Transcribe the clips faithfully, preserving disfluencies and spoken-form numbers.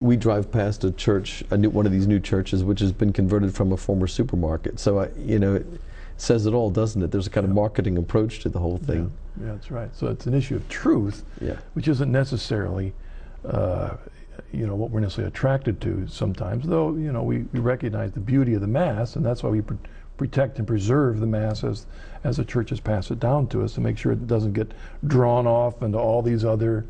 we drive past a church, a new, one of these new churches, which has been converted from a former supermarket. So, I, you know, it says it all, doesn't it? There's a kind yeah. of marketing approach to the whole thing. Yeah. yeah, that's right. So it's an issue of truth, yeah. which isn't necessarily, uh, you know, what we're necessarily attracted to sometimes. Though, you know, we, we recognize the beauty of the Mass, and that's why we pr protect and preserve the Mass as as the churches pass it down to us, to make sure it doesn't get drawn off into all these other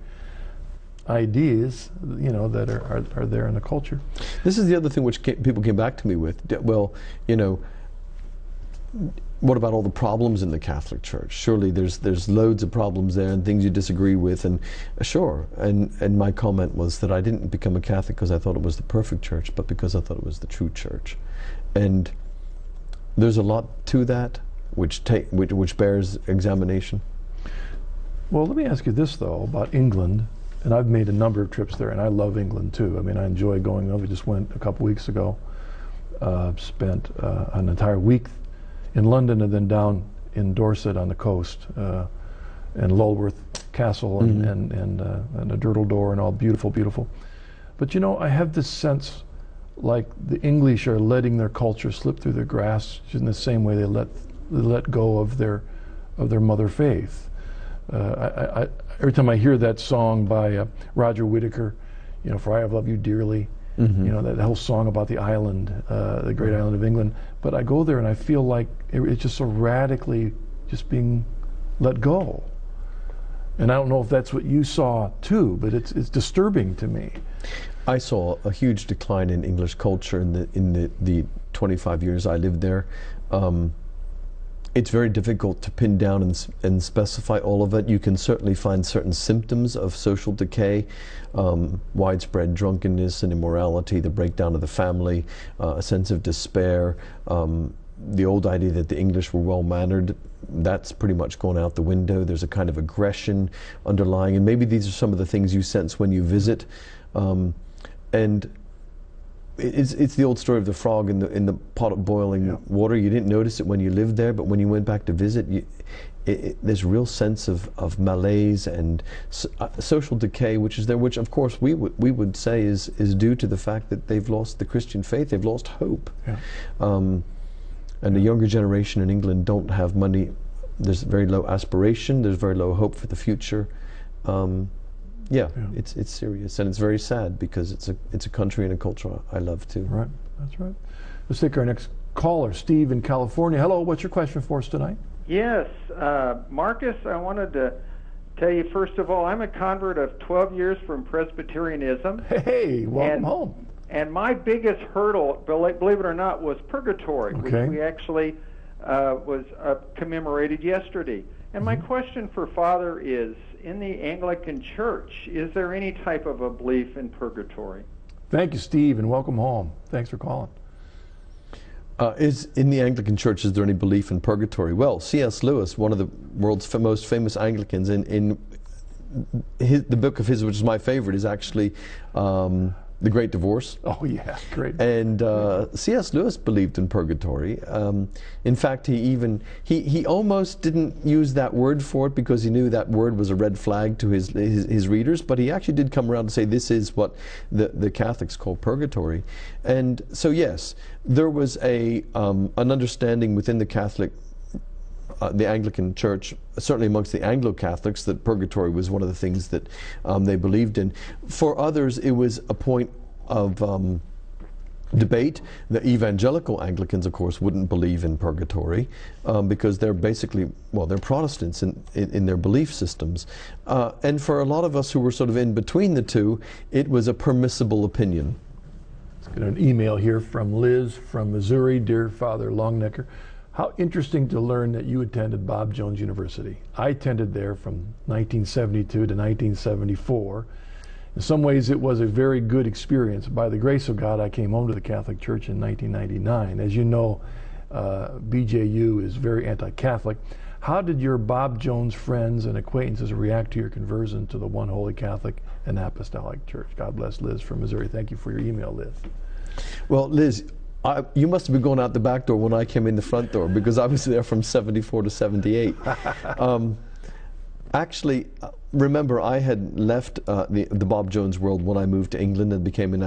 ideas, you know, that are, are, are there in the culture. This is the other thing which came, people came back to me with. Well, you know, what about all the problems in the Catholic Church? Surely there's there's loads of problems there and things you disagree with, and uh, sure. And and my comment was that I didn't become a Catholic because I thought it was the perfect church, but because I thought it was the true church. And there's a lot to that, which take which, which bears examination. Well, let me ask you this though about England, and I've made a number of trips there, and I love England too. I mean, I enjoy going over. Just went a couple weeks ago. Uh, spent uh, an entire week in London and then down in Dorset on the coast, uh, and Lulworth Castle and mm-hmm. and and, uh, and a Dirtle Door and all beautiful, beautiful. But you know, I have this sense like the English are letting their culture slip through their grasp in the same way they let they let go of their of their mother faith. Uh, I, I, every time I hear that song by uh, Roger Whittaker, you know, "For I Have Loved You Dearly," mm-hmm. you know, that whole song about the island, uh, the great island of England. But I go there and I feel like it, it's just so radically just being let go. And I don't know if that's what you saw too, but it's it's disturbing to me. I saw a huge decline in English culture in the in the, the twenty-five years I lived there. Um, it's very difficult to pin down and, and specify all of it. You can certainly find certain symptoms of social decay, um, widespread drunkenness and immorality, the breakdown of the family, uh, a sense of despair, um, the old idea that the English were well-mannered. That's pretty much gone out the window. There's a kind of aggression underlying, and maybe these are some of the things you sense when you visit. Um, and it's, it's the old story of the frog in the in the pot of boiling yeah. water. You didn't notice it when you lived there, but when you went back to visit, you, it, it, there's a real sense of, of malaise and so, uh, social decay, which is there, which of course we would we would say is is due to the fact that they've lost the Christian faith. They've lost hope. Yeah. Um, and the younger generation in England don't have money. There's very low aspiration. There's very low hope for the future. Um, yeah, yeah, it's it's serious and it's very sad because it's a it's a country and a culture I love too. Right, that's right. Let's take our next caller, Steve in California. Hello, what's your question for us tonight? Yes, uh, Marcus, I wanted to tell you first of all, I'm a convert of twelve years from Presbyterianism. Hey, welcome and, home. And my biggest hurdle, believe it or not, was purgatory, okay. which we actually uh, was uh, commemorated yesterday. And my question for Father is, in the Anglican Church, is there any type of a belief in purgatory? Thank you, Steve, and welcome home. Thanks for calling. Uh, is in the Anglican Church, is there any belief in purgatory? Well, C S Lewis, one of the world's most famous Anglicans, in, in his, the book of his, which is my favorite, is actually um, The Great Divorce. Oh yeah, great. And uh, C S Lewis believed in purgatory. Um, in fact, he even he he almost didn't use that word for it because he knew that word was a red flag to his his, his readers. But he actually did come around to say this is what the the Catholics call purgatory. And so yes, there was a um, an understanding within the Catholic. Uh, the Anglican Church, certainly amongst the Anglo-Catholics, that purgatory was one of the things that um, they believed in. For others, it was a point of um, debate. The evangelical Anglicans, of course, wouldn't believe in purgatory um, because they're basically, well, they're Protestants in, in, in their belief systems. Uh, and for a lot of us who were sort of in between the two, it was a permissible opinion. Let's get an email here from Liz from Missouri. Dear Father Longnecker, how interesting to learn that you attended Bob Jones University. I attended there from nineteen seventy-two to nineteen seventy-four. In some ways it was a very good experience. By the grace of God, I came home to the Catholic Church in nineteen ninety-nine. As you know, uh, B J U is very anti-Catholic. How did your Bob Jones friends and acquaintances react to your conversion to the one holy Catholic and Apostolic Church? God bless Liz from Missouri. Thank you for your email, Liz. Well, Liz, I, you must have been going out the back door when I came in the front door because I was there from seventy-four to seventy-eight. um, actually, remember, I had left uh, the, the Bob Jones world when I moved to England and became an